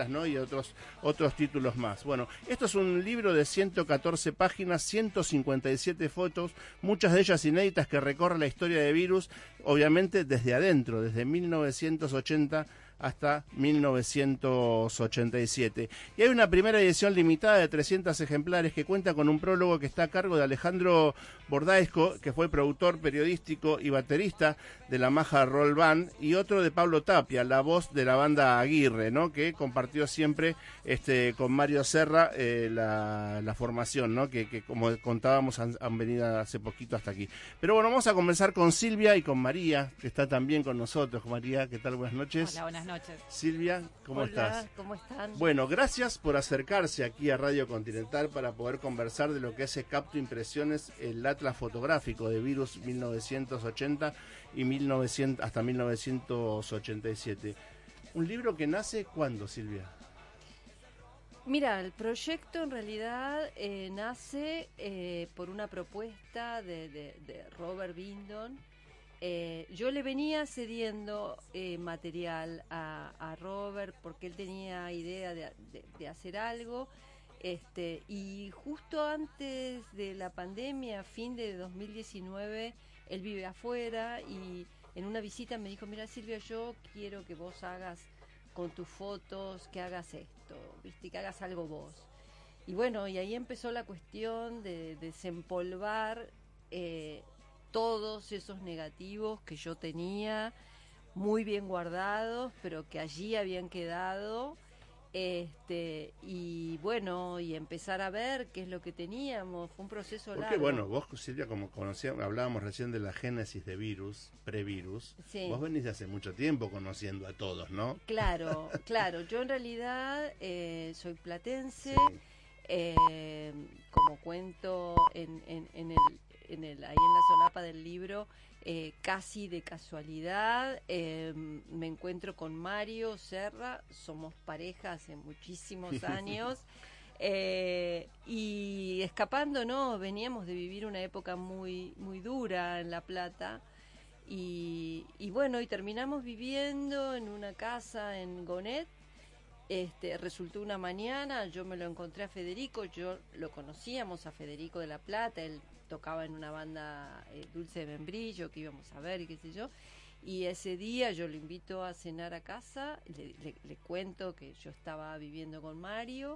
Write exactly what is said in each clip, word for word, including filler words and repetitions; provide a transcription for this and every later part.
planetas, ¿no? Y otros, otros títulos más. Bueno, esto es un libro de ciento catorce páginas, ciento cincuenta y siete fotos, muchas de ellas inéditas, que recorre la historia de Virus, obviamente desde adentro, desde mil novecientos ochenta hasta mil novecientos ochenta y siete. Y hay una primera edición limitada de trescientos ejemplares que cuenta con un prólogo que está a cargo de Alejandro Bordaesco, que fue productor periodístico y baterista de la Maja Roll Band, y otro de Pablo Tapia, la voz de la banda Aguirre, ¿no? Que compartió siempre este con Mario Serra eh, la, la formación, ¿no? Que, que como contábamos han, han venido hace poquito hasta aquí. Pero bueno, vamos a comenzar con Silvia y con María, que está también con nosotros. María, ¿qué tal? Buenas noches. Hola, buenas noches. Silvia, ¿cómo Hola, estás? ¿cómo están? Bueno, gracias por acercarse aquí a Radio Continental para poder conversar de lo que es Capto Impresiones, el atlas fotográfico de Virus mil novecientos ochenta y mil novecientos hasta mil novecientos ochenta y siete. Un libro que nace ¿cuándo, Silvia? Mira, el proyecto en realidad eh, nace eh, por una propuesta de, de, de Robert Bindon. Eh, yo le venía cediendo eh, material a, a Robert porque él tenía idea de, de, de hacer algo, este, y justo antes de la pandemia, fin de dos mil diecinueve, él vive afuera y en una visita me dijo: mira, Silvia, yo quiero que vos hagas con tus fotos, que hagas esto, viste, que hagas algo vos. Y bueno, y ahí empezó la cuestión de, de desempolvar eh, todos esos negativos que yo tenía muy bien guardados, pero que allí habían quedado, este y bueno, y empezar a ver qué es lo que teníamos. Fue un proceso largo. Porque bueno, vos, Silvia, como conocíamos, hablábamos recién de la génesis de Virus, pre-Virus, sí. Vos venís de hace mucho tiempo conociendo a todos, ¿no? Claro, claro, yo en realidad eh, soy platense, sí. eh, como cuento en, en, en el En el, ahí en la solapa del libro, eh, casi de casualidad, eh, me encuentro con Mario Serra, somos pareja hace muchísimos años, eh, y escapando, ¿no? Veníamos de vivir una época muy, muy dura en La Plata, y, y bueno, y terminamos viviendo en una casa en Gonet. Este, resultó una mañana, yo me lo encontré a Federico, yo lo conocíamos a Federico de La Plata, él tocaba en una banda eh, Dulce de Membrillo que íbamos a ver y qué sé yo, y ese día yo lo invito a cenar a casa, le, le, le cuento que yo estaba viviendo con Mario,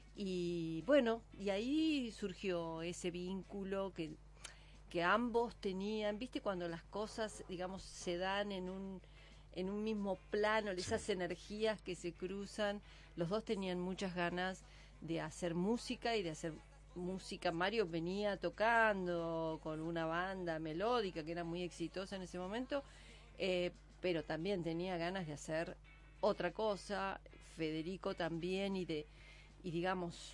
y bueno, y ahí surgió ese vínculo que, que ambos tenían, viste, cuando las cosas, digamos, se dan en un en un mismo plano, esas sí. energías que se cruzan. Los dos tenían muchas ganas de hacer música y de hacer música. Mario venía tocando con una banda melódica que era muy exitosa en ese momento, eh, pero también tenía ganas de hacer otra cosa. Federico también, y de, y digamos,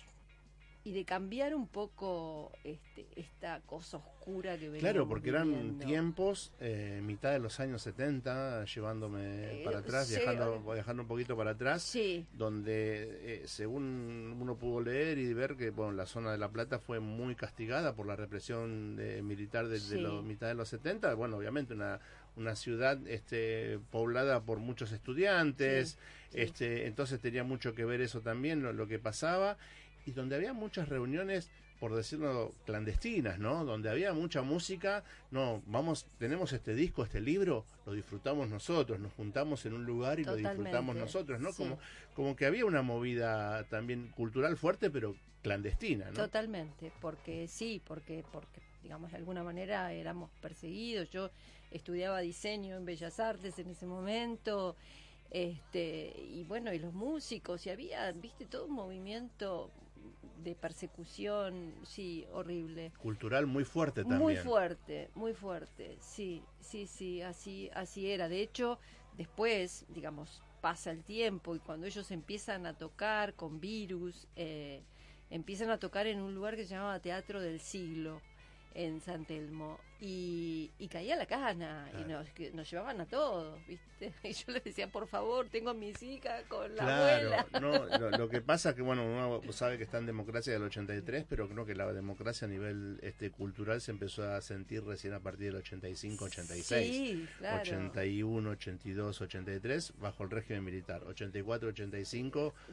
y de cambiar un poco este, esta cosa oscura que veníamos Claro, porque viviendo. Eran tiempos, eh, mitad de los años setenta, llevándome eh, para atrás, sí, viajando, viajando un poquito para atrás, sí. donde eh, según uno pudo leer y ver que bueno, la zona de La Plata fue muy castigada por la represión de, militar de, sí. de la mitad de los setenta, bueno, obviamente una una ciudad este poblada por muchos estudiantes, sí, sí. este entonces tenía mucho que ver eso también, lo, lo que pasaba, y donde había muchas reuniones, por decirlo, clandestinas, ¿no? Donde había mucha música, no, vamos, tenemos este disco, este libro, lo disfrutamos nosotros, nos juntamos en un lugar y Totalmente. Lo disfrutamos nosotros, ¿no? Sí. Como, como que había una movida también cultural fuerte, pero clandestina, ¿no? Totalmente, porque sí, porque, porque digamos, de alguna manera éramos perseguidos. Yo estudiaba diseño en Bellas Artes en ese momento, este, y bueno, y los músicos, y había, viste, todo un movimiento de persecución, sí, horrible. Cultural muy fuerte también. Muy fuerte, muy fuerte, sí, sí, sí, así, así era. De hecho, después, digamos, pasa el tiempo y cuando ellos empiezan a tocar con Virus, eh, empiezan a tocar en un lugar que se llamaba Teatro del Siglo, en San Telmo, y, y caía la cana, claro. y nos, que nos llevaban a todos, ¿viste? Y yo les decía, por favor, tengo a mis hijas con la claro, abuela. No, lo, lo que pasa es que, bueno, uno sabe que está en democracia del ochenta y tres, pero creo que la democracia a nivel este cultural se empezó a sentir recién a partir del ochenta y cinco, ochenta y seis. Sí, claro. ochenta y uno, ochenta y dos, ochenta y tres, bajo el régimen militar. ochenta y cuatro, ochenta y cinco,